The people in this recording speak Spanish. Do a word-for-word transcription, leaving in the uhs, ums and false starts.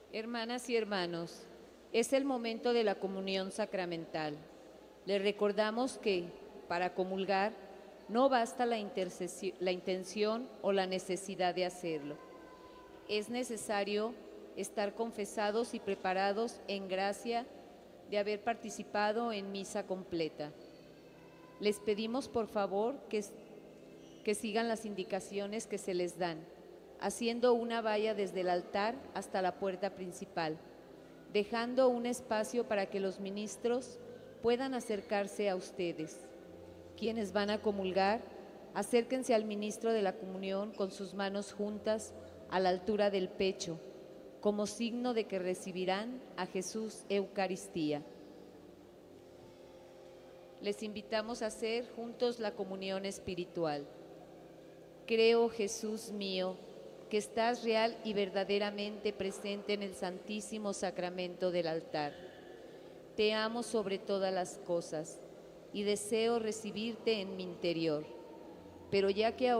Hermanas y hermanos, es el momento de la comunión sacramental. Les recordamos que, para comulgar, no basta la, la intención o la necesidad de hacerlo. Es necesario estar confesados y preparados en gracia de haber participado en misa completa. Les pedimos por favor que, que sigan las indicaciones que se les dan, haciendo una valla desde el altar hasta la puerta principal, dejando un espacio para que los ministros puedan acercarse a ustedes. Quienes van a comulgar, acérquense al ministro de la comunión con sus manos juntas a la altura del pecho, como signo de que recibirán a Jesús Eucaristía. Les invitamos a hacer juntos la comunión espiritual. Creo, Jesús mío, que estás real y verdaderamente presente en el Santísimo Sacramento del altar. Te amo sobre todas las cosas y deseo recibirte en mi interior. Pero ya que ahora